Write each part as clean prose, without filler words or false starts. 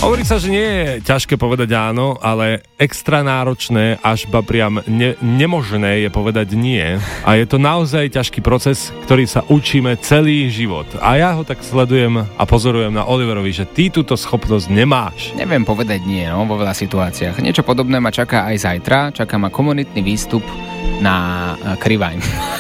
Hovorí sa, že nie je ťažké povedať áno, ale extra náročné, až priam nemožné je povedať nie. A je to naozaj ťažký proces, ktorý sa učíme celý život. A ja ho tak sledujem a pozorujem na Oliverovi, že ty túto schopnosť nemáš. Neviem povedať nie, vo veľa situáciách. Niečo podobné ma čaká aj zajtra. Čaká ma komunitný výstup na Krivaň.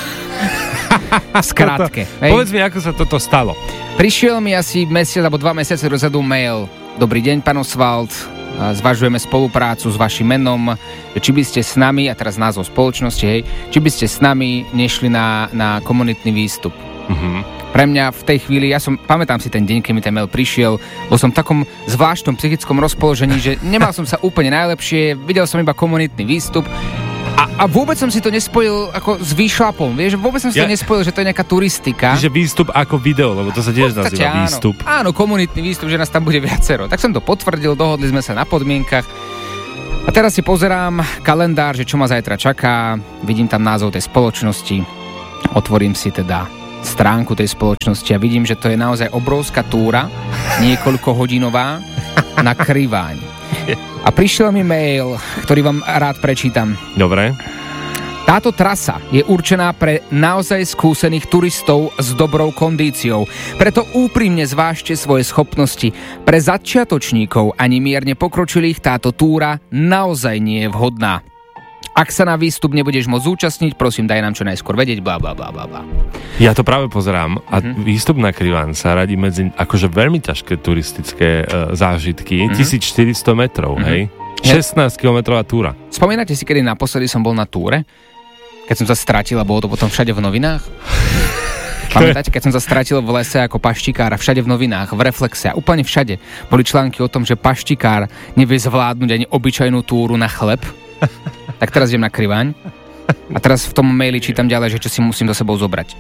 Skrátke. Povedz mi, ako sa toto stalo. Prišiel mi asi mesiac alebo 2 mesiace dozadu mail. Dobrý deň, pán Osvald. Zvažujeme spoluprácu s vašim menom. Či by ste s nami, a teraz názov spoločnosti, či by ste s nami nešli na komunitný výstup. Pre mňa v tej chvíli, pamätám si ten deň, keď mi ten mail prišiel, bol som v takom zvláštnom psychickom rozpoložení, že nemal som sa úplne najlepšie, videl som iba komunitný výstup. A vôbec som si to nespojil ako s výšlapom, vieš? Vôbec som si to nespojil, že to je nejaká turistika. Čiže výstup ako video, lebo to sa tiež nazýva výstup. Áno, komunitný výstup, že nás tam bude viacero. Tak som to potvrdil, dohodli sme sa na podmienkach. A teraz si pozerám kalendár, že čo ma zajtra čaká. Vidím tam názov tej spoločnosti. Otvorím si teda stránku tej spoločnosti a vidím, že to je naozaj obrovská túra, niekoľkohodinová na Kriváň. A prišiel mi mail, ktorý vám rád prečítam. Dobre. Táto trasa je určená pre naozaj skúsených turistov s dobrou kondíciou. Preto úprimne zvážte svoje schopnosti. Pre začiatočníkov ani mierne pokročilých táto túra naozaj nie je vhodná. Ak sa na výstup nebudeš môcť zúčastniť, prosím, daj nám čo najskôr vedieť, bla bla bla bla. Ja to práve pozerám a výstup na Kriváň sa radí medzi akože veľmi ťažké turistické zážitky. 1400 metrov, hej? 16-kilometrová túra. Spomínate si, kedy naposledy som bol na túre? Keď som sa stratil a bolo to potom všade v novinách? Pamätáte, keď som sa stratil v lese ako paštikár a všade v novinách, v Reflexe a úplne všade boli články o tom, že paštikár nevie zvládnuť ani obyčajnú túru na chleb? Tak teraz idem na Kriváň a teraz v tom maili čítam ďalej, že čo si musím do sebou zobrať.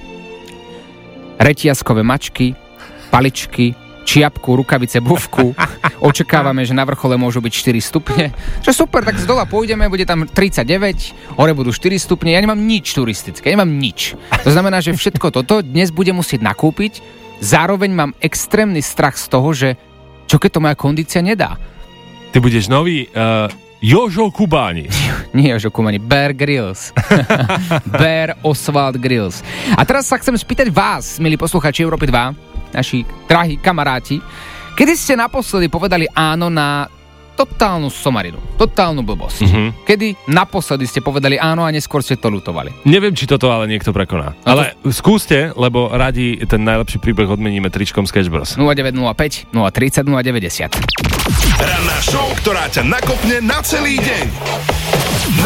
Reťazkové mačky, paličky, čiapku, rukavice, bufku. Očakávame, že na vrchole môžu byť 4 stupne. Čo super, tak z dola pôjdeme, bude tam 39, hore budú 4 stupne. Ja nemám nič turistické, nemám nič. To znamená, že všetko toto dnes budem musieť nakúpiť. Zároveň mám extrémny strach z toho, že čo keď to moja kondícia nedá. Ty budeš nový Jožo Kubáni. Nie Jožo Kubáni, Bear Grylls. Bear Oswald Grylls. A teraz sa chcem spýtať vás, milí poslucháči Európy 2, naši drahí kamaráti, kedy ste naposledy povedali áno na totálnu somarinu, totálnu blbosť. Kedy naposledy ste povedali áno a neskôr ste to ľutovali. Neviem, či toto ale niekto prekoná. Ale skúste, lebo radi ten najlepší príbeh odmeníme tričkom Sketch Bros. 0905 030 090. Ranná show, ktorá ťa nakopne na celý deň.